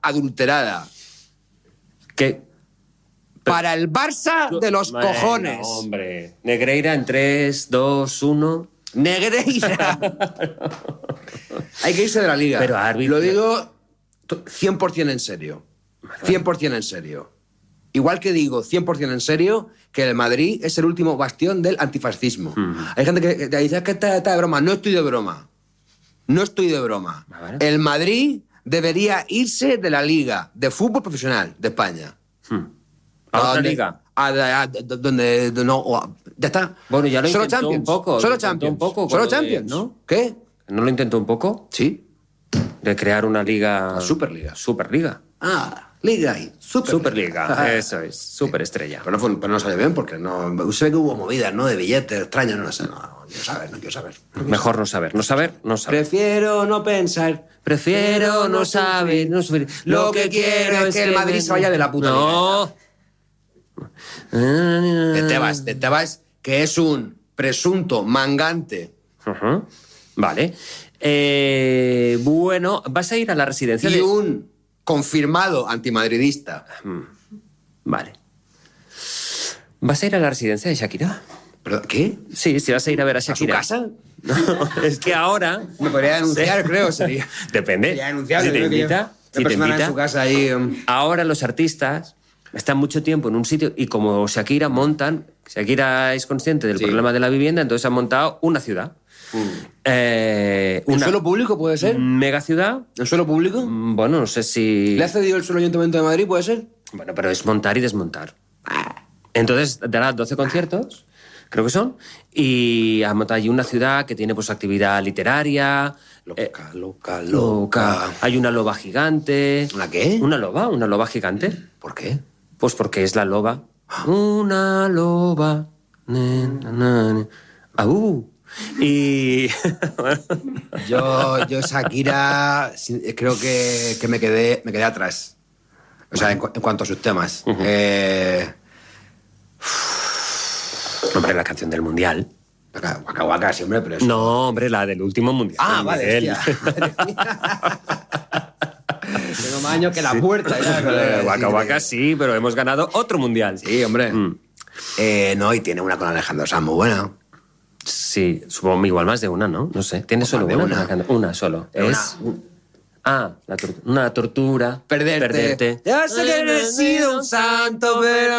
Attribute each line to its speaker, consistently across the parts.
Speaker 1: adulterada.
Speaker 2: ¿Qué?
Speaker 1: Para el Barça de los cojones.
Speaker 2: Hombre. Negreira en 3, 2, 1...
Speaker 1: Negreira. Hay que irse de la Liga.
Speaker 2: Pero árbitro...
Speaker 1: Lo digo 100% en serio. 100% en serio. Igual que digo 100% en serio que el Madrid es el último bastión del antifascismo. Hay gente que te dice que está de broma. No estoy de broma. No estoy de broma.
Speaker 2: Vale.
Speaker 1: El Madrid debería irse de la Liga de fútbol profesional de España.
Speaker 2: ¿A otra liga?
Speaker 1: Donde no... Ya está.
Speaker 2: Bueno, ya lo
Speaker 1: Solo
Speaker 2: intentó
Speaker 1: Champions.
Speaker 2: un poco.
Speaker 1: Solo
Speaker 2: Lo intentó
Speaker 1: Champions.
Speaker 2: un poco con
Speaker 1: Solo
Speaker 2: lo de-
Speaker 1: Champions.
Speaker 2: ¿no?
Speaker 1: ¿Qué?
Speaker 2: ¿No lo intentó un poco?
Speaker 1: Sí.
Speaker 2: De crear una liga...
Speaker 1: La Superliga.
Speaker 2: Superliga.
Speaker 1: Liga y
Speaker 2: Superliga, eso es. Superestrella.
Speaker 1: Pero no salió bien porque no... Se ve que hubo movidas, ¿no? De billetes extraños, no sé. No quiero saber.
Speaker 2: Mejor no saber. No saber.
Speaker 1: Prefiero no pensar.
Speaker 2: Prefiero no saber.
Speaker 1: Lo que quiero es que el Madrid se vaya de la puta
Speaker 2: No.
Speaker 1: De Tebas, que es un presunto mangante.
Speaker 2: Ujú. Vale. Bueno, vas a ir a la residencia
Speaker 1: Y
Speaker 2: de...
Speaker 1: un confirmado antimadridista.
Speaker 2: Vale. ¿Vas a ir a la residencia de Shakira?
Speaker 1: ¿Pero qué?
Speaker 2: Sí, vas a ir a ver a
Speaker 1: ¿A su
Speaker 2: Shakira.
Speaker 1: casa?
Speaker 2: No, es que ahora...
Speaker 1: Me podría denunciar, creo, sería.
Speaker 2: Depende.
Speaker 1: Sería denunciar.
Speaker 2: Si te invita...
Speaker 1: Una persona en su casa ahí...
Speaker 2: Ahora los artistas están mucho tiempo en un sitio y como Shakira montan... Shakira es consciente del
Speaker 1: Sí.
Speaker 2: problema de la vivienda, entonces han montado una ciudad.
Speaker 1: ¿En
Speaker 2: Una
Speaker 1: suelo público puede ser?
Speaker 2: mega ciudad.
Speaker 1: ¿En suelo público?
Speaker 2: Bueno, no sé si...
Speaker 1: ¿Le ha cedido el suelo Ayuntamiento de Madrid, puede ser?
Speaker 2: Bueno, pero es montar y desmontar. Entonces dará 12 conciertos, creo que son, y ha montado allí una ciudad que tiene pues actividad literaria...
Speaker 1: Loca.
Speaker 2: Hay una loba gigante.
Speaker 1: ¿Una qué?
Speaker 2: Una loba gigante.
Speaker 1: ¿Por qué?
Speaker 2: Pues porque es la loba. Una loba. Y...
Speaker 1: Yo Shakira, creo que me quedé atrás. O sea, en cuanto a sus temas.
Speaker 2: Hombre, la canción del Mundial.
Speaker 1: Waka Waka, sí, hombre, pero eso...
Speaker 2: No, hombre, la del último Mundial.
Speaker 1: Vale,
Speaker 2: Miguel.
Speaker 1: hostia. Tengo más años que la puerta. Ya,
Speaker 2: Waka Waka sí, pero hemos ganado otro Mundial.
Speaker 1: Sí, hombre. No, y tiene una con Alejandro Sanz muy buena.
Speaker 2: Sí, supongo igual más de una, ¿no? No sé. ¿Tiene solo
Speaker 1: más de
Speaker 2: una?
Speaker 1: una.
Speaker 2: Una solo. Es... una tortura.
Speaker 1: Perderte. Ya sé que no he sido un santo, pero...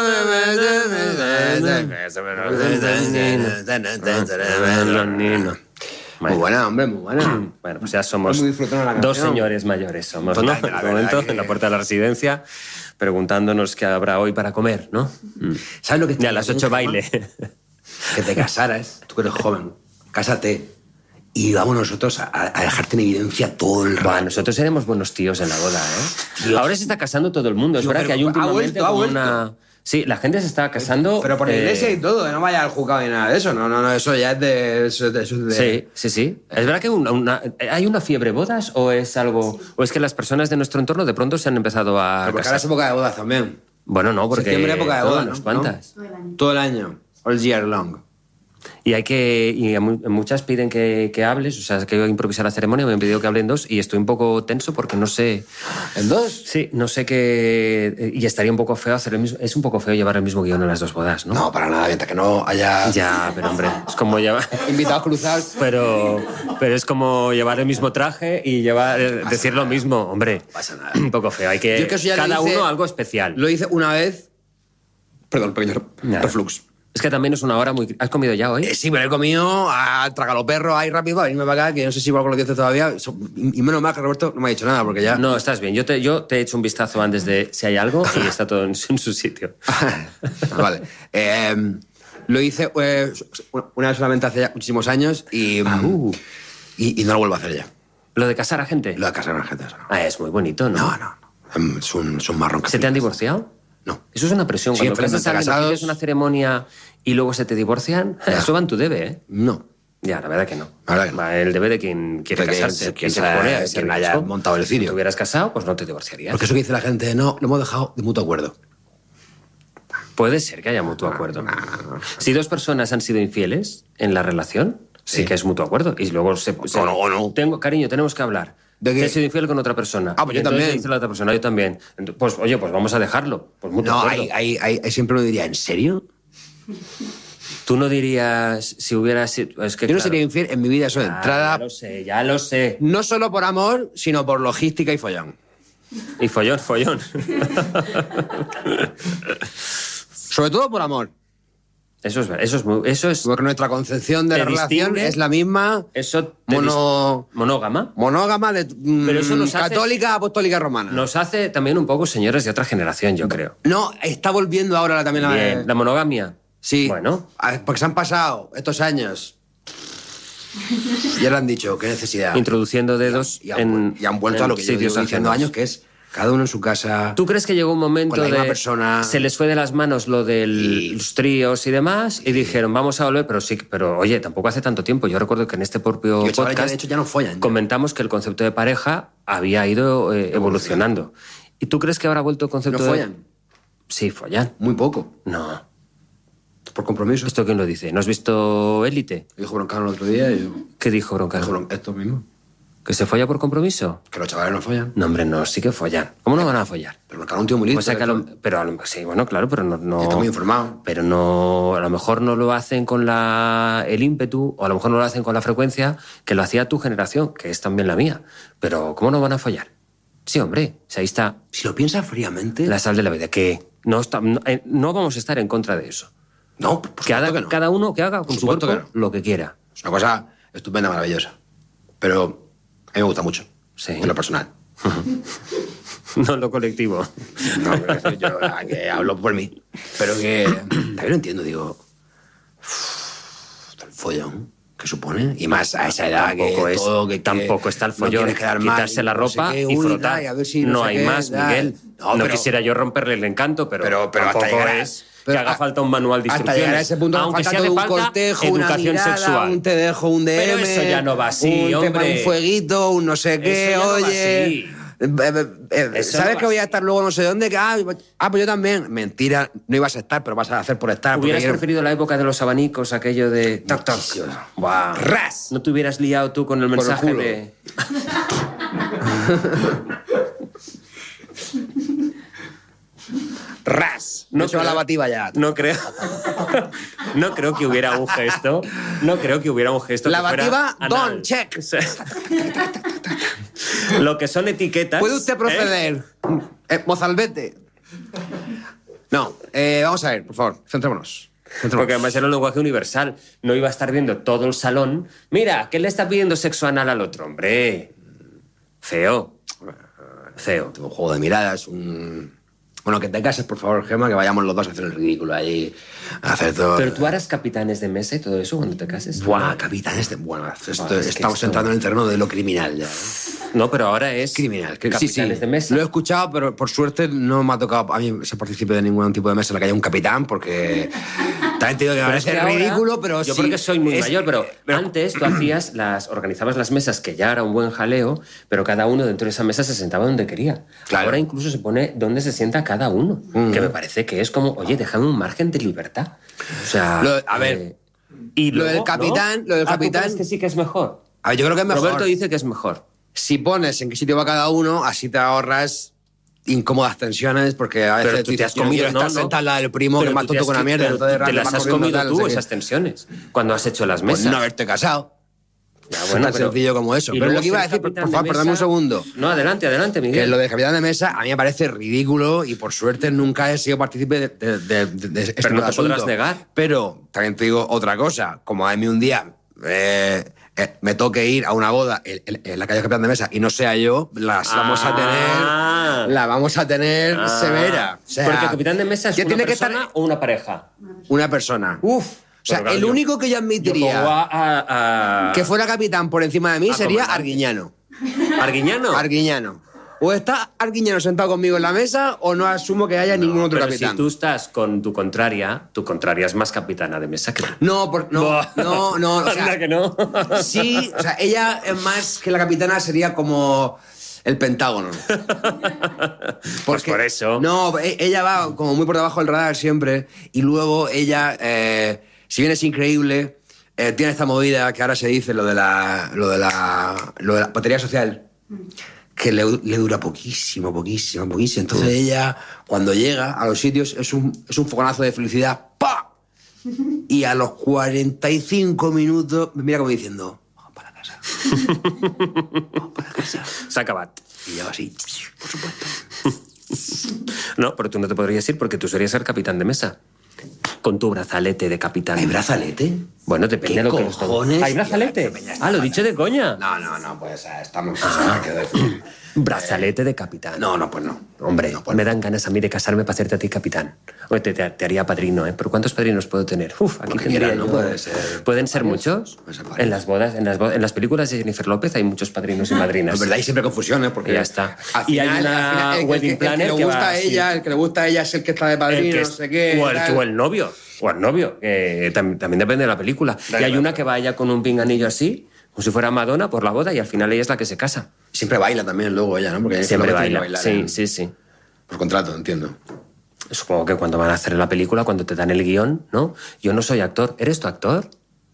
Speaker 1: Muy buena, hombre, muy buena.
Speaker 2: Bueno, pues ya somos
Speaker 1: Muy disfrutona la canción.
Speaker 2: dos señores mayores, somos, ¿no?
Speaker 1: Total,
Speaker 2: En
Speaker 1: la
Speaker 2: este
Speaker 1: verdad
Speaker 2: momento,
Speaker 1: que-
Speaker 2: en la puerta de la residencia, preguntándonos qué habrá hoy para comer, ¿no?
Speaker 1: ¿Sabes lo que
Speaker 2: Ya a las 8 baile.
Speaker 1: Que te casaras, tú que eres joven, cásate y vamos nosotros a dejarte en evidencia todo el rato.
Speaker 2: Buah, nosotros seremos buenos tíos en la boda, ¿eh?
Speaker 1: Dios.
Speaker 2: Ahora se está casando todo el mundo. Es
Speaker 1: Tío,
Speaker 2: verdad
Speaker 1: pero
Speaker 2: que hay últimamente
Speaker 1: ha
Speaker 2: como
Speaker 1: vuelto.
Speaker 2: una... Sí, la gente se está casando...
Speaker 1: Pero por la iglesia y todo, no vaya al juzgado ni nada de eso. No, eso ya es de... Eso es de-
Speaker 2: Sí. ¿Es verdad que hay una fiebre bodas o es algo... o es que las personas de nuestro entorno de pronto se han empezado a
Speaker 1: Pero porque ahora
Speaker 2: casar?
Speaker 1: es época de bodas también.
Speaker 2: Bueno, no, porque...
Speaker 1: Septiembre, época de bodas,
Speaker 2: unas
Speaker 1: ¿no?
Speaker 2: cuantas.
Speaker 1: Todo el año. All year long.
Speaker 2: Y hay que... Y muchas piden que hables, o sea, que yo improvisar la ceremonia, me han pedido que hable en 2 y estoy un poco tenso porque no sé...
Speaker 1: ¿En 2?
Speaker 2: Sí, no sé qué... Y estaría un poco feo hacer el mismo... Es un poco feo llevar el mismo guión en las dos bodas, ¿no?
Speaker 1: No, para nada, mientras que no haya
Speaker 2: Ya, pero hombre, es como llevar...
Speaker 1: invitados cruzados.
Speaker 2: Pero es como llevar el mismo traje y decir lo mismo, hombre.
Speaker 1: Pasa nada.
Speaker 2: Un poco feo, hay que...
Speaker 1: Yo es que eso ya lo
Speaker 2: cada
Speaker 1: hice-
Speaker 2: uno algo especial.
Speaker 1: Lo hice una vez... Perdón, pequeño
Speaker 2: Nada.
Speaker 1: reflux.
Speaker 2: Es que también es una hora muy... ¿Has comido ya hoy?
Speaker 1: Sí, me lo he comido a trágalo perro ahí rápido para venirme para acá, que no sé si igual con los dientes todavía. Y menos mal que Roberto no me ha dicho nada, porque ya...
Speaker 2: No, estás bien. Yo te he hecho un vistazo antes de si hay algo y está todo en su sitio.
Speaker 1: Vale. Lo hice una vez solamente hace ya muchísimos años y no lo vuelvo a hacer ya.
Speaker 2: ¿Lo de casar a gente?
Speaker 1: Lo de casar a la gente. Eso no.
Speaker 2: Es muy bonito, ¿no?
Speaker 1: No. Es un marrón que
Speaker 2: ¿Se te han
Speaker 1: flipas.
Speaker 2: divorciado?
Speaker 1: No.
Speaker 2: Eso es una presión.
Speaker 1: Sí,
Speaker 2: Cuando
Speaker 1: felizmente
Speaker 2: casas a alguien,
Speaker 1: casados.
Speaker 2: pides una ceremonia y luego se te divorcian,
Speaker 1: Ya.
Speaker 2: eso va en tu debe, ¿eh?
Speaker 1: No.
Speaker 2: Ya, la verdad que no.
Speaker 1: La verdad que no.
Speaker 2: Va el debe de quien quiere
Speaker 1: De quien-
Speaker 2: casarse.
Speaker 1: quien
Speaker 2: Y se
Speaker 1: haya-
Speaker 2: pone a ese
Speaker 1: quien haya
Speaker 2: riesgo.
Speaker 1: montado el cirio.
Speaker 2: Si te hubieras casado, pues no te divorciarías.
Speaker 1: Porque eso que dice la gente, no, lo hemos dejado de mutuo acuerdo.
Speaker 2: Puede ser que haya mutuo acuerdo. Si dos personas han sido infieles en la relación, sí que es mutuo acuerdo. Y luego se...
Speaker 1: O no.
Speaker 2: Cariño, tenemos que hablar.
Speaker 1: ¿De qué?
Speaker 2: Que he sido infiel con otra persona.
Speaker 1: Ah, pues yo
Speaker 2: Y entonces
Speaker 1: también.
Speaker 2: dice la otra persona, yo también. Pues oye, pues vamos a dejarlo. Pues muy de
Speaker 1: No,
Speaker 2: acuerdo.
Speaker 1: siempre uno diría, ¿en serio?
Speaker 2: Tú no dirías si hubiera sido... Es que,
Speaker 1: Yo no
Speaker 2: claro,
Speaker 1: sería infiel en mi vida, eso de entrada,
Speaker 2: ya lo sé.
Speaker 1: no solo por amor, sino por logística y follón.
Speaker 2: Y follón.
Speaker 1: Sobre todo por amor.
Speaker 2: Eso es
Speaker 1: Porque nuestra concepción de
Speaker 2: Te
Speaker 1: la relación
Speaker 2: distingue.
Speaker 1: es la misma
Speaker 2: monógama.
Speaker 1: monógama de
Speaker 2: Pero eso nos hace-
Speaker 1: católica, apostólica, romana.
Speaker 2: Nos hace también un poco señores de otra generación, yo creo.
Speaker 1: No, está volviendo ahora también
Speaker 2: Bien, la monogamia.
Speaker 1: Sí.
Speaker 2: Bueno,
Speaker 1: Porque se han pasado estos años. Ya le han dicho, qué necesidad.
Speaker 2: introduciendo dedos
Speaker 1: Y han vuelto
Speaker 2: en
Speaker 1: a lo que yo
Speaker 2: sitios
Speaker 1: llevo diciendo
Speaker 2: ajenos.
Speaker 1: años, que es cada uno en su casa.
Speaker 2: ¿Tú crees que llegó un momento
Speaker 1: Con la misma
Speaker 2: de
Speaker 1: persona.
Speaker 2: se les fue de las manos lo de los tríos y demás y dijeron vamos a volver, pero oye, tampoco hace tanto tiempo. Yo recuerdo que en este propio
Speaker 1: Y los chavales ya,
Speaker 2: podcast
Speaker 1: de hecho, ya no follan. ya.
Speaker 2: comentamos que el concepto de pareja había ido evolucionando. ¿Y tú crees que ahora ha vuelto el
Speaker 1: ¿No
Speaker 2: concepto de
Speaker 1: follan?
Speaker 2: Sí, follan.
Speaker 1: Muy poco.
Speaker 2: No.
Speaker 1: Por compromiso.
Speaker 2: ¿Esto quién lo dice? ¿No has visto Élite?
Speaker 1: Dijo Broncano el otro día y yo...
Speaker 2: ¿Qué dijo Broncano?
Speaker 1: Esto mismo.
Speaker 2: ¿Que se folla por compromiso?
Speaker 1: Que los chavales no follan.
Speaker 2: No, hombre, no, sí que follan. ¿Cómo no van a follar?
Speaker 1: Pero Broncano es un tío muy listo.
Speaker 2: O sea que sí, bueno, claro, pero no...
Speaker 1: Está muy informado.
Speaker 2: Pero no, a lo mejor no lo hacen con el ímpetu, o a lo mejor no lo hacen con la frecuencia que lo hacía tu generación, que es también la mía. Pero ¿cómo no van a follar? Sí, hombre, si ahí está
Speaker 1: Si lo piensas fríamente...
Speaker 2: la sal de la vida, que no vamos a estar en contra de eso.
Speaker 1: No, por supuesto que no.
Speaker 2: Cada uno que haga con
Speaker 1: Por
Speaker 2: su
Speaker 1: supuesto
Speaker 2: cuerpo
Speaker 1: que no.
Speaker 2: lo que quiera.
Speaker 1: Es una cosa estupenda, maravillosa. Pero a mí me gusta mucho.
Speaker 2: Sí.
Speaker 1: En lo personal.
Speaker 2: No en lo colectivo.
Speaker 1: No, pero yo que hablo por mí. Pero que... También lo entiendo, digo... El follón que supone. Y más a esa edad
Speaker 2: Tampoco está el
Speaker 1: no
Speaker 2: follón.
Speaker 1: quieres quedar mal,
Speaker 2: Quitarse la
Speaker 1: no sé
Speaker 2: ropa
Speaker 1: qué,
Speaker 2: y
Speaker 1: uy,
Speaker 2: frotar.
Speaker 1: tal, a ver si
Speaker 2: no
Speaker 1: sé
Speaker 2: hay
Speaker 1: qué,
Speaker 2: más,
Speaker 1: tal.
Speaker 2: Miguel. No
Speaker 1: pero-
Speaker 2: quisiera yo romperle el encanto, pero
Speaker 1: pero hasta
Speaker 2: tampoco
Speaker 1: llegar a-
Speaker 2: es
Speaker 1: pero
Speaker 2: que haga falta un manual de
Speaker 1: hasta
Speaker 2: instrucciones.
Speaker 1: llegar a ese punto
Speaker 2: aunque
Speaker 1: falta
Speaker 2: sea
Speaker 1: todo
Speaker 2: de
Speaker 1: un
Speaker 2: falta
Speaker 1: cortejo, una
Speaker 2: educación
Speaker 1: mirada,
Speaker 2: sexual.
Speaker 1: un te dejo, un DM,
Speaker 2: Pero eso ya no va así,
Speaker 1: un fueguito, un no sé qué,
Speaker 2: Eso ya no va
Speaker 1: oye...
Speaker 2: así.
Speaker 1: ¿Sabes
Speaker 2: no va
Speaker 1: que voy a
Speaker 2: así.
Speaker 1: estar luego no sé dónde? Pues yo también. Mentira, no ibas a estar, pero vas a hacer por estar.
Speaker 2: ¿Hubieras
Speaker 1: porque
Speaker 2: preferido la época de los abanicos, aquello de toc toc?
Speaker 1: Muchísimo.
Speaker 2: Buah.
Speaker 1: ¡Ras!
Speaker 2: ¿No te hubieras liado tú con el
Speaker 1: Por el
Speaker 2: mensaje
Speaker 1: culo.
Speaker 2: de...
Speaker 1: ¡Ras!
Speaker 2: No
Speaker 1: No se va
Speaker 2: creo-
Speaker 1: la bativa ya.
Speaker 2: No creo. No creo que hubiera un gesto. No creo que hubiera un gesto.
Speaker 1: La
Speaker 2: que fuera
Speaker 1: bativa,
Speaker 2: anal.
Speaker 1: don, check.
Speaker 2: O sea, lo que son etiquetas.
Speaker 1: ¿Puede usted proceder? Mozalbete. No, vamos a ver, por favor, centrémonos.
Speaker 2: Porque además era un lenguaje universal. No iba a estar viendo todo el salón. Mira, ¿qué le está pidiendo sexo anal al otro? Hombre. Feo. Feo.
Speaker 1: Un juego de miradas, Bueno, que te cases, por favor, Gemma, que vayamos los dos a hacer el ridículo allí, a hacer todo...
Speaker 2: Pero tú harás capitanes de mesa y todo eso cuando te cases.
Speaker 1: Buah, capitán, Bueno,
Speaker 2: Es que
Speaker 1: estamos
Speaker 2: esto-
Speaker 1: entrando en el terreno de lo criminal ya.
Speaker 2: No, pero ahora es
Speaker 1: Criminal.
Speaker 2: capitanes de mesa.
Speaker 1: Lo he escuchado, pero por suerte no me ha tocado a mí se participe de ningún tipo de mesa en la que haya un capitán, porque también te digo que me
Speaker 2: Pero es
Speaker 1: parece
Speaker 2: que ahora-
Speaker 1: ridículo, pero
Speaker 2: yo
Speaker 1: sí.
Speaker 2: porque soy muy
Speaker 1: es-
Speaker 2: mayor, pero antes tú organizabas las mesas, que ya era un buen jaleo, pero cada uno dentro de esa mesa se sentaba donde quería.
Speaker 1: Claro.
Speaker 2: Ahora incluso se pone donde se sienta cada uno, que me parece que es como, oye, déjame un margen de libertad. O sea,
Speaker 1: A ver,
Speaker 2: y
Speaker 1: lo del
Speaker 2: luego,
Speaker 1: capitán-
Speaker 2: ¿no?
Speaker 1: lo del
Speaker 2: ¿tú
Speaker 1: capitán-
Speaker 2: crees que sí que es mejor?
Speaker 1: A ver, yo creo que es mejor.
Speaker 2: Roberto dice que es mejor.
Speaker 1: Si pones en qué sitio va cada uno, así te ahorras incómodas tensiones, porque a veces
Speaker 2: Pero tú te
Speaker 1: dices,
Speaker 2: has
Speaker 1: "Yo no
Speaker 2: comido,
Speaker 1: quiero estar sentado al lado del primo, que
Speaker 2: Pero
Speaker 1: es más
Speaker 2: tú te
Speaker 1: tonto
Speaker 2: has
Speaker 1: que una mierda.
Speaker 2: pero
Speaker 1: Entonces,
Speaker 2: te
Speaker 1: vas
Speaker 2: las has
Speaker 1: corriendo
Speaker 2: comido
Speaker 1: tal, no
Speaker 2: tú,
Speaker 1: sé qué".
Speaker 2: esas tensiones, cuando has hecho las
Speaker 1: Pues
Speaker 2: mesas.
Speaker 1: no haberte casado.
Speaker 2: Ya,
Speaker 1: Tan
Speaker 2: pero-
Speaker 1: sencillo como eso.
Speaker 2: y
Speaker 1: Pero
Speaker 2: luego
Speaker 1: lo que iba a
Speaker 2: ser
Speaker 1: decir, por
Speaker 2: capitán
Speaker 1: favor,
Speaker 2: de
Speaker 1: perdame un
Speaker 2: mesa-
Speaker 1: segundo.
Speaker 2: No, adelante, Miguel.
Speaker 1: Que lo de capitán de mesa a mí me parece ridículo y por suerte nunca he sido partícipe de este
Speaker 2: Pero no te
Speaker 1: asunto.
Speaker 2: podrás negar.
Speaker 1: Pero también te digo otra cosa. Como a mí un día me toque ir a una boda en la calle capitán de mesa y no sea yo, vamos a tener
Speaker 2: Ah.
Speaker 1: severa. O sea,
Speaker 2: Porque el capitán de mesa es
Speaker 1: que
Speaker 2: una
Speaker 1: tiene
Speaker 2: persona
Speaker 1: que estar
Speaker 2: o una pareja.
Speaker 1: una persona. O sea,
Speaker 2: Pero claro,
Speaker 1: el
Speaker 2: yo-
Speaker 1: único que yo
Speaker 2: Yo
Speaker 1: admitiría
Speaker 2: pongo a-
Speaker 1: que fuera capitán por encima de mí
Speaker 2: a
Speaker 1: sería
Speaker 2: comandante.
Speaker 1: Arguiñano.
Speaker 2: ¿Arguiñano?
Speaker 1: Arguiñano. O está Arguiñano sentado conmigo en la mesa o no asumo que haya ningún otro
Speaker 2: Pero
Speaker 1: capitán.
Speaker 2: si tú estás con tu contraria es más capitana de mesa que tú.
Speaker 1: No, no. O sea,
Speaker 2: Anda que no.
Speaker 1: sí, o sea, ella es más que la capitana sería como el Pentágono.
Speaker 2: Pues por eso.
Speaker 1: No, ella va como muy por debajo del radar siempre y luego ella, si bien es increíble, tiene esta movida que ahora se dice lo de la batería social. que le dura poquísimo. Entonces ella, cuando llega a los sitios, es un fogonazo de felicidad. ¡Pa! Y a los 45 minutos me mira como diciendo, vamos para casa.
Speaker 2: S'ha acabat.
Speaker 1: Y yo así, por supuesto.
Speaker 2: No, pero tú no te podrías ir porque tú serías el capitán de mesa. Con tu brazalete de capitán.
Speaker 1: ¿Hay brazalete?
Speaker 2: Bueno, depende
Speaker 1: ¿Qué
Speaker 2: de lo que
Speaker 1: cojones?
Speaker 2: ¿Hay brazalete? Lo he dicho de coña.
Speaker 1: No, pues estamos...
Speaker 2: Brazalete de capitán.
Speaker 1: No, pues no.
Speaker 2: Hombre,
Speaker 1: no, pues
Speaker 2: me
Speaker 1: no.
Speaker 2: dan ganas a mí de casarme para hacerte a ti capitán. Oye, te haría padrino, ¿eh? ¿Pero cuántos padrinos puedo tener? Uf, aquí
Speaker 1: Porque
Speaker 2: tendría
Speaker 1: quieran, ¿no?
Speaker 2: yo...
Speaker 1: Puede ser
Speaker 2: ¿Pueden ser
Speaker 1: varios.
Speaker 2: muchos?
Speaker 1: Pueden ser varios.
Speaker 2: En las bodas, en las películas de Jennifer López hay muchos padrinos y madrinas.
Speaker 1: Es verdad, hay siempre confusiones porque...
Speaker 2: Ya está.
Speaker 1: Al
Speaker 2: Y hay
Speaker 1: final,
Speaker 2: una
Speaker 1: el
Speaker 2: wedding planner
Speaker 1: que
Speaker 2: que
Speaker 1: le gusta
Speaker 2: va
Speaker 1: a ella,
Speaker 2: así.
Speaker 1: el que le gusta a ella es el que está de padrino, no sé qué.
Speaker 2: O el novio. O el novio. Que también depende de la película. Y hay una que va ella con un pinganillo así, como si fuera Madonna, por la boda, y al final ella es la que se casa.
Speaker 1: Siempre baila también luego ella, ¿no? Porque
Speaker 2: Siempre
Speaker 1: ella tiene que
Speaker 2: baila.
Speaker 1: bailar,
Speaker 2: Sí.
Speaker 1: Por contrato, entiendo.
Speaker 2: Supongo que cuando van a hacer la película, cuando te dan el guión, ¿no? Yo no soy actor. ¿Eres tu actor?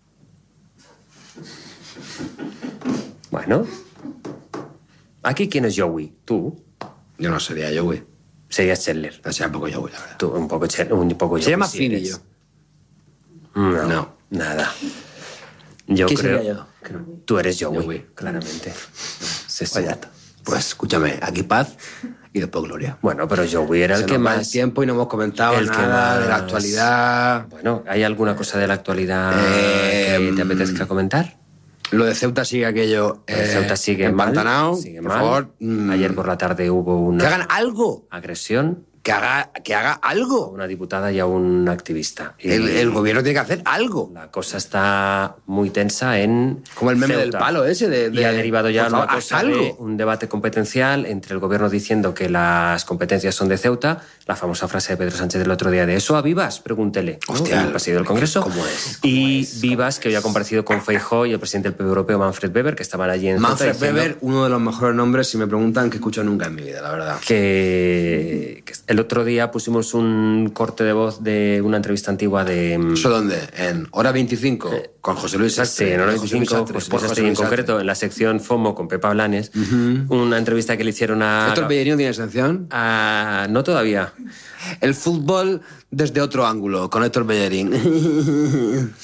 Speaker 2: Bueno. ¿Aquí quién es Joey? ¿Tú?
Speaker 1: Yo no sería Joey.
Speaker 2: Serías Chandler.
Speaker 1: Sería un poco Joey, la verdad.
Speaker 2: Tú, un poco Joey.
Speaker 1: Se llama
Speaker 2: sí
Speaker 1: Fini,
Speaker 2: eres.
Speaker 1: yo.
Speaker 2: No. Nada. Yo
Speaker 1: ¿Quién
Speaker 2: creo...
Speaker 1: sería yo?
Speaker 2: Tú eres Joey,
Speaker 1: Joey.
Speaker 2: claramente. Sí.
Speaker 1: Vaya. Pues escúchame, aquí paz y después gloria.
Speaker 2: Bueno, pero Joey era el
Speaker 1: Se
Speaker 2: que
Speaker 1: nos va
Speaker 2: más...
Speaker 1: el tiempo y no hemos comentado
Speaker 2: el que
Speaker 1: nada de la
Speaker 2: más-
Speaker 1: actualidad.
Speaker 2: Bueno, ¿hay alguna cosa de la actualidad que te apetezca comentar?
Speaker 1: Lo de Ceuta sigue aquello.
Speaker 2: El Ceuta sigue
Speaker 1: empantanado.
Speaker 2: mal. Sigue
Speaker 1: por
Speaker 2: mal.
Speaker 1: favor.
Speaker 2: Ayer por la tarde hubo una
Speaker 1: Que hagan algo.
Speaker 2: agresión
Speaker 1: Que haga
Speaker 2: a
Speaker 1: algo.
Speaker 2: una diputada y a un activista. Y
Speaker 1: El gobierno tiene que hacer algo.
Speaker 2: la cosa está muy tensa en
Speaker 1: Como el meme
Speaker 2: Ceuta.
Speaker 1: del palo ese de
Speaker 2: Y ha derivado ya
Speaker 1: por
Speaker 2: en una
Speaker 1: favor, haz
Speaker 2: cosa
Speaker 1: algo.
Speaker 2: de un debate competencial entre el gobierno diciendo que las competencias son de Ceuta, la famosa frase de Pedro Sánchez del otro día de ¿eso a Vivas? Pregúntele. ¿no?
Speaker 1: Hostia,
Speaker 2: El presidente del Congreso.
Speaker 1: ¿cómo es?
Speaker 2: Y Vivas, que hoy ha comparecido con Feijóo y el presidente del PP Europeo, Manfred Weber, que estaban allí en Ceuta
Speaker 1: Manfred
Speaker 2: diciendo
Speaker 1: Weber, uno de los mejores nombres, si me preguntan, que escucho nunca en mi vida, la verdad.
Speaker 2: que el otro día pusimos un corte de voz de una entrevista antigua de...
Speaker 1: ¿Eso dónde? En Hora 25, con José Luis
Speaker 2: Sí,
Speaker 1: Sastre.
Speaker 2: en Hora
Speaker 1: José Luis
Speaker 2: 25,
Speaker 1: Sastre,
Speaker 2: pues,
Speaker 1: por
Speaker 2: en
Speaker 1: José Luis Sastre.
Speaker 2: concreto, en la sección FOMO con Pepa Blanes, una entrevista que le hicieron a...
Speaker 1: ¿Héctor Bellerino tiene exención?
Speaker 2: No todavía.
Speaker 1: El fútbol desde otro ángulo, con Héctor Bellerín.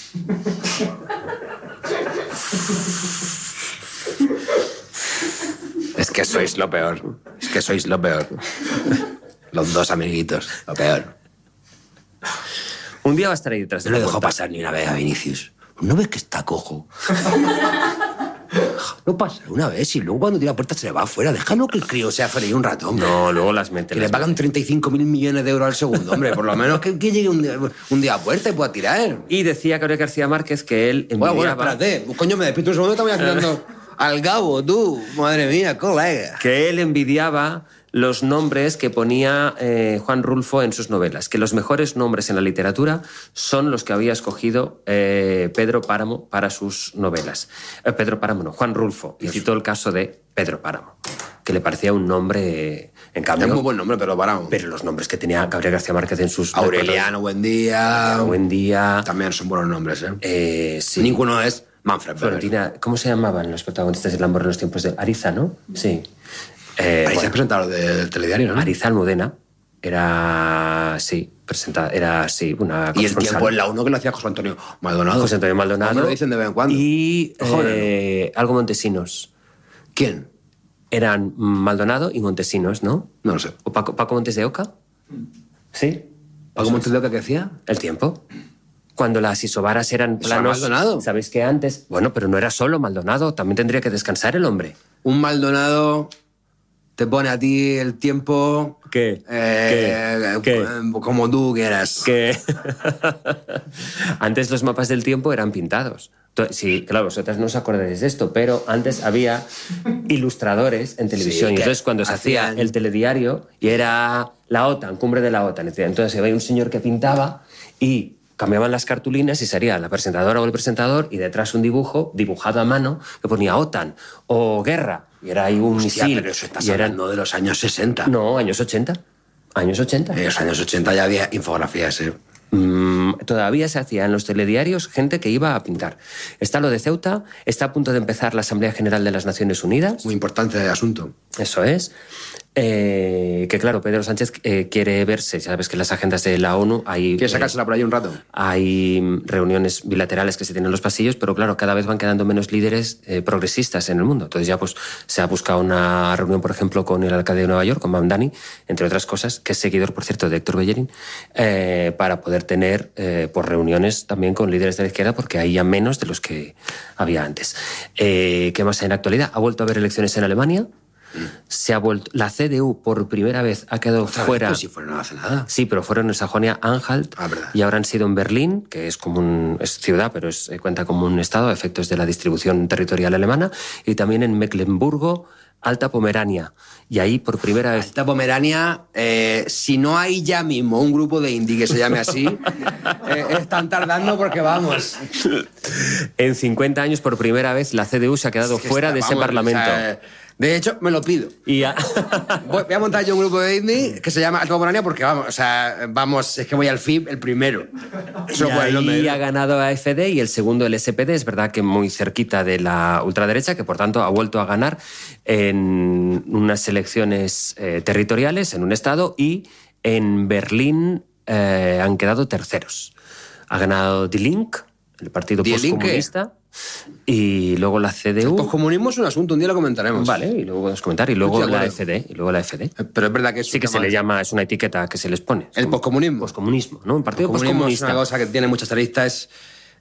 Speaker 1: Es que sois lo peor. Es que sois lo peor. Los dos amiguitos, lo peor.
Speaker 2: Un día va a estar ahí detrás de
Speaker 1: No le
Speaker 2: la
Speaker 1: dejó
Speaker 2: puerta.
Speaker 1: pasar ni una vez a Vinicius. ¿No ves que está cojo? No pasa una vez y luego cuando tira la puerta se le va afuera. Déjalo que el crío sea feliz un rato, hombre.
Speaker 2: No, luego las mete.
Speaker 1: Que le pagan 35.000 millones de euros al segundo, hombre. Por lo menos que llegue un día a puerta y pueda tirar.
Speaker 2: Y decía Gabriel García Márquez que él envidiaba...
Speaker 1: Bueno, espérate. Coño, me despisto un segundo y estamos haciendo al Gabo, tú. Madre mía, colega.
Speaker 2: Que él envidiaba los nombres que ponía Juan Rulfo en sus novelas, que los mejores nombres en la literatura son los que había escogido Pedro Páramo para sus novelas. Pedro Páramo no, Juan Rulfo, y citó el caso de Pedro Páramo, que le parecía un nombre, en cambio...
Speaker 1: Es muy buen nombre, pero paramos.
Speaker 2: Pero los nombres que tenía Gabriel García Márquez en sus...
Speaker 1: Aureliano, buen día.
Speaker 2: Buen día...
Speaker 1: También son buenos nombres, ¿eh?
Speaker 2: Sí.
Speaker 1: Ninguno es Manfred Weber.
Speaker 2: Florentina, ¿cómo se llamaban los protagonistas del Amor en los tiempos de Ariza, no? Sí.
Speaker 1: Parece el presentador del telediario, ¿no?
Speaker 2: Ariza Almudena era, sí, presentada, era, sí, una
Speaker 1: Y el
Speaker 2: corresponsal.
Speaker 1: tiempo en la 1 que lo hacía José Antonio Maldonado.
Speaker 2: José Antonio Maldonado.
Speaker 1: Me lo dicen de vez en cuando.
Speaker 2: Y
Speaker 1: Joder,
Speaker 2: algo Montesinos.
Speaker 1: ¿Quién?
Speaker 2: Eran Maldonado y Montesinos, ¿no?
Speaker 1: No lo sé.
Speaker 2: ¿O Paco Montes de Oca? Sí.
Speaker 1: ¿Paco Montes de Oca qué decía?
Speaker 2: El tiempo. Cuando las isobaras eran
Speaker 1: Eso
Speaker 2: planos...
Speaker 1: era Maldonado.
Speaker 2: ¿Sabéis que antes? Bueno, pero no era solo Maldonado, también tendría que descansar el hombre.
Speaker 1: Un Maldonado te pone a ti el tiempo...
Speaker 2: ¿Qué? ¿Qué?
Speaker 1: Como tú quieras.
Speaker 2: Que antes los mapas del tiempo eran pintados. Sí, claro, vosotras no os acordáis de esto, pero antes había ilustradores en televisión.
Speaker 1: Sí,
Speaker 2: y
Speaker 1: que
Speaker 2: entonces cuando se hacía
Speaker 1: hacían-
Speaker 2: el telediario y era la OTAN, cumbre de la OTAN, entonces había un señor que pintaba y cambiaban las cartulinas y sería la presentadora o el presentador y detrás un dibujo dibujado a mano que ponía OTAN o guerra. Y era ahí un
Speaker 1: Hostia,
Speaker 2: misil.
Speaker 1: pero eso estás
Speaker 2: y eran...
Speaker 1: hablando de los años 60.
Speaker 2: No, años 80. Años 80.
Speaker 1: En los años 80 ya había infografías, ¿eh?
Speaker 2: Todavía se hacía en los telediarios gente que iba a pintar. Está lo de Ceuta, está a punto de empezar la Asamblea General de las Naciones Unidas.
Speaker 1: Muy importante el asunto.
Speaker 2: Eso es. Que claro, Pedro Sánchez quiere verse, sabes que en las agendas de la ONU hay...
Speaker 1: Quiere sacársela por ahí un rato.
Speaker 2: Hay reuniones bilaterales que se tienen en los pasillos, pero claro, cada vez van quedando menos líderes progresistas en el mundo. Entonces ya pues se ha buscado una reunión, por ejemplo, con el alcalde de Nueva York, con Mamdani, entre otras cosas, que es seguidor, por cierto, de Héctor Bellerín, para poder tener pues reuniones también con líderes de la izquierda, porque hay ya menos de los que había antes. ¿Qué más hay en la actualidad? Ha vuelto a haber elecciones en Alemania. Se ha vuelto, la CDU por primera vez ha quedado fuera.
Speaker 1: Pues si fuera no hace nada.
Speaker 2: Sí, pero fueron en Sajonia-Anhalt y ahora han sido en Berlín, que es como es ciudad, pero cuenta como un estado a efectos de la distribución territorial alemana, y también en Mecklemburgo, Alta Pomerania. Y ahí por primera vez...
Speaker 1: Alta Pomerania, si no hay ya mismo un grupo de indie que se llame así, están tardando porque vamos.
Speaker 2: En 50 años por primera vez la CDU se ha quedado fuera de ese parlamento.
Speaker 1: O sea, de hecho, me lo pido.
Speaker 2: Y
Speaker 1: voy a montar yo un grupo de indie que se llama Alta Pomerania porque vamos, es que voy al FIB el primero.
Speaker 2: Y ha ganado AfD y el segundo el SPD, es verdad que muy cerquita de la ultraderecha, que por tanto ha vuelto a ganar en unas elecciones territoriales en un estado, y en Berlín han quedado terceros. Ha ganado Die Linke, el partido postcomunista. Y luego la CDU.
Speaker 1: El poscomunismo es un asunto, un día lo comentaremos.
Speaker 2: Vale, y luego podemos comentar. Y luego la AfD.
Speaker 1: Pero es verdad que
Speaker 2: sí que se le llama, es una etiqueta que se les pone.
Speaker 1: El poscomunismo.
Speaker 2: Poscomunismo, ¿no? Un partido
Speaker 1: poscomunista. Es una cosa que tiene muchas aristas.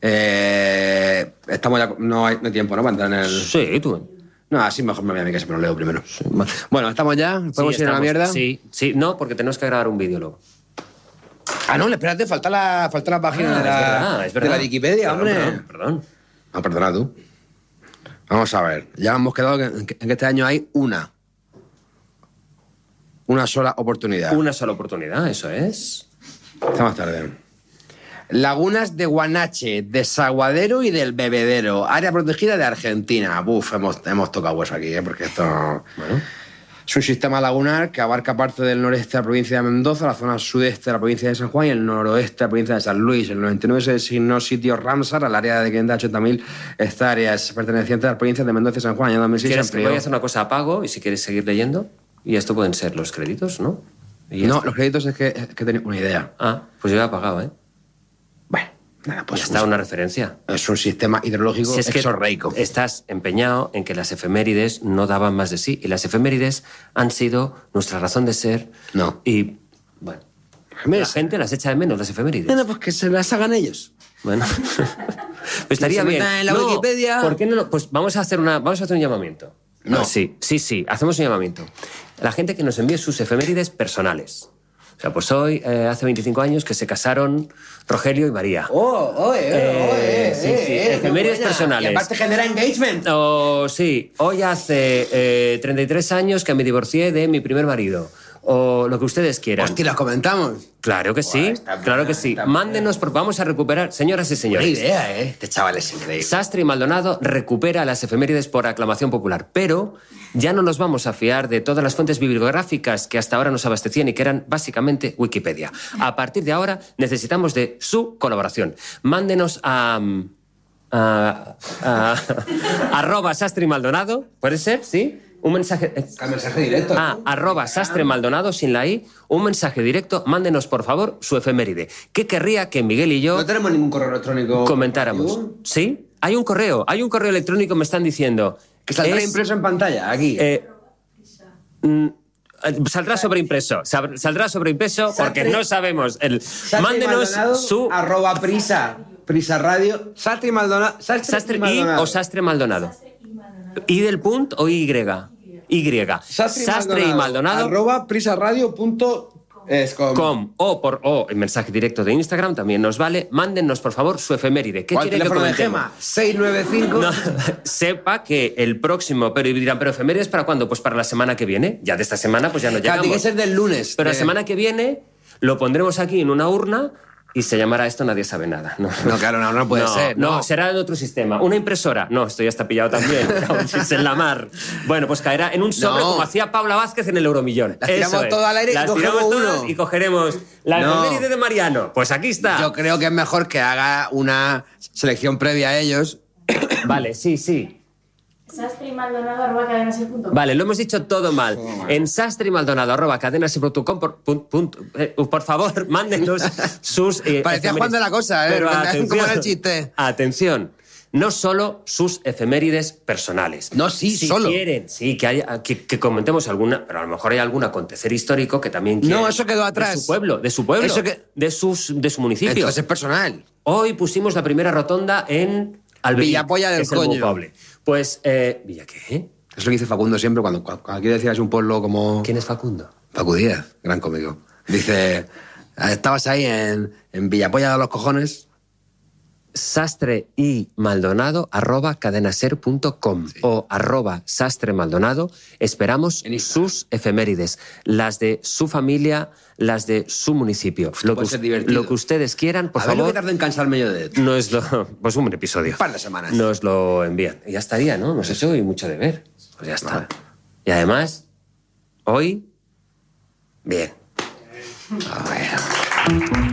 Speaker 1: Estamos ya, no hay tiempo, ¿no? Para entrar en el...
Speaker 2: Sí, tú.
Speaker 1: No, así mejor me voy a mi casa, pero lo leo primero. Sí. Bueno, ¿estamos ya? ¿Podemos ir a la mierda?
Speaker 2: Sí, no, porque tenemos que grabar un vídeo luego.
Speaker 1: Ah, no, espérate, falta la página de la Wikipedia, hombre.
Speaker 2: Perdón.
Speaker 1: No, perdona tú. Vamos a ver. Ya hemos quedado en que este año hay una sola oportunidad.
Speaker 2: Una sola oportunidad, eso es.
Speaker 1: Está más tarde. Lagunas de Guanache, Desaguadero y del Bebedero. Área protegida de Argentina. Buf, hemos tocado hueso aquí, porque esto... Bueno. Es un sistema lagunar que abarca parte del noreste de la provincia de Mendoza, la zona sudeste de la provincia de San Juan y el noroeste de la provincia de San Luis. En el 99 se designó sitio Ramsar al área de 580.000 hectáreas pertenecientes a las provincias de Mendoza y San Juan. En 2006
Speaker 2: ¿Quieres que voy a hacer una cosa? Apago y si quieres seguir leyendo. Y esto pueden ser los créditos, ¿no?
Speaker 1: No, los créditos es que tenía una idea.
Speaker 2: Ah, pues yo he apagado, ¿eh?
Speaker 1: Bueno. Nada, pues
Speaker 2: ya está una referencia.
Speaker 1: Es un sistema hidrológico
Speaker 2: si es
Speaker 1: exorreico.
Speaker 2: Que estás empeñado en que las efemérides no daban más de sí. Y las efemérides han sido nuestra razón de ser.
Speaker 1: No.
Speaker 2: Y, bueno, la gente las echa de menos, las efemérides.
Speaker 1: Bueno, pues que se las hagan ellos.
Speaker 2: Bueno. Pues estaría bien.
Speaker 1: En la Wikipedia.
Speaker 2: ¿Por qué no? Pues vamos a hacer un llamamiento.
Speaker 1: No.
Speaker 2: Sí, hacemos un llamamiento. La gente que nos envíe sus efemérides personales. O sea, pues hoy, hace 25 años, que se casaron Rogelio y María. Efemérides personales.
Speaker 1: Y aparte genera engagement.
Speaker 2: Sí, hoy hace 33 años que me divorcié de mi primer marido. O lo que ustedes quieran.
Speaker 1: Hostia, ¿las comentamos?
Speaker 2: Claro que sí, claro que sí. Mándenos, porque vamos a recuperar, señoras y señores.
Speaker 1: Buena idea, ¿eh? Este chaval es increíble.
Speaker 2: Sastre y Maldonado recupera las efemérides por aclamación popular, pero ya no nos vamos a fiar de todas las fuentes bibliográficas que hasta ahora nos abastecían y que eran básicamente Wikipedia. A partir de ahora necesitamos de su colaboración. Mándenos a @Sastre y Maldonado, ¿puede ser? ¿Sí? Un mensaje...
Speaker 1: mensaje directo.
Speaker 2: @Sastre Maldonado, sin la I, un mensaje directo. Mándenos, por favor, su efeméride. ¿Qué querría que Miguel y yo...
Speaker 1: No tenemos ningún correo electrónico...
Speaker 2: comentáramos. ¿Sí? Hay un correo electrónico, me están diciendo...
Speaker 1: Que saldrá impreso en pantalla, aquí.
Speaker 2: Saldrá sobreimpreso. Saldrá sobreimpreso porque no sabemos. Mándenos su...
Speaker 1: @Prisa Radio. Sastre y Maldonado.
Speaker 2: Sastre y o Sastre Maldonado. ¿Y del punto o Y? Sastre y Maldonado.
Speaker 1: @prisaradio.com.
Speaker 2: O en mensaje directo de Instagram también nos vale. Mándennos, por favor, su efeméride. ¿Qué quiere que comentemos?
Speaker 1: Gema? 695.
Speaker 2: No, sepa que el próximo... Pero dirán, ¿pero efemérides para cuándo? Pues para la semana que viene. Ya de esta semana pues ya no llegamos.
Speaker 1: Tiene que ser del lunes.
Speaker 2: Pero la semana que viene lo pondremos aquí en una urna y se llamará esto Nadie sabe nada. No,
Speaker 1: claro, no puede ser.
Speaker 2: No, será de otro sistema. Una impresora. No, esto ya está pillado también. Es en la mar. Bueno, pues caerá en un sobre como hacía Paula Vázquez en el Euromillón.
Speaker 1: Las tiramos todo al aire y cogemos uno.
Speaker 2: Y cogeremos la efeméride de Mariano. Pues aquí está.
Speaker 1: Yo creo que es mejor que haga una selección previa a ellos.
Speaker 2: Vale, sí.
Speaker 3: sastreymaldonado@cadenaser.com.
Speaker 2: Vale, lo hemos dicho todo mal. En sastreymaldonado@cadenaser.com por favor, mándenos sus...
Speaker 1: Parecía Juan de la Cosa, ¿eh?
Speaker 2: Pero
Speaker 1: ¿Cómo era el chiste?
Speaker 2: Atención, no solo sus efemérides personales.
Speaker 1: No, sí,
Speaker 2: si
Speaker 1: solo.
Speaker 2: quieren, sí, que comentemos alguna, pero a lo mejor hay algún acontecer histórico que también quieren.
Speaker 1: No, eso quedó atrás.
Speaker 2: De su pueblo,
Speaker 1: Eso que...
Speaker 2: de su municipio.
Speaker 1: Entonces es personal.
Speaker 2: Hoy pusimos la primera rotonda en Alberic,
Speaker 1: Villapolla del Coño.
Speaker 2: Pues, ¿Villa qué?
Speaker 1: Es lo que dice Facundo siempre cuando quiere decir es un pueblo como...
Speaker 2: ¿Quién es Facundo?
Speaker 1: Facu Díaz, gran cómico. Dice, estabas ahí en Villapolla de los cojones...
Speaker 2: sastreymaldonado@cadenaser.com o @sastremaldonado. Esperamos sus efemérides, las de su familia, las de su municipio. Lo que ustedes quieran, por favor.
Speaker 1: A ver lo que tarde en cansarme yo de...
Speaker 2: Pues un episodio.
Speaker 1: Un par de semanas.
Speaker 2: Nos lo envían. Y ya estaría, ¿no? Hemos hecho hoy mucho deber. Pues ya está. Vale. Y además, hoy... Bien.
Speaker 1: A ver...